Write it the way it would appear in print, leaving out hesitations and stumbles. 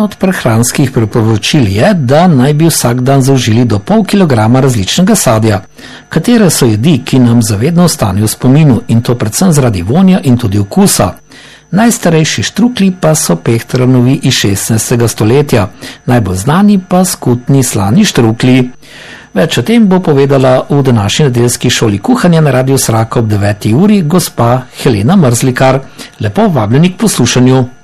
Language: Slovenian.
od prehranskih priporočil je, da naj bi vsak dan zaužili do pol kilograma različnega sadja. Katere so jedi, ki nam zavedno ostanejo v spominu, in to predvsem zaradi vonja in tudi okusa? Najstarejši štruklji pa so Pehtranovi iz 16. stoletja, najbolj znani pa skutni slani štruklji. Več o tem bo povedala v današnji nedeljski šoli kuhanja na Radiu Sraka ob 9. uri gospa Helena Mrzlikar. Lepo vabljeni k poslušanju.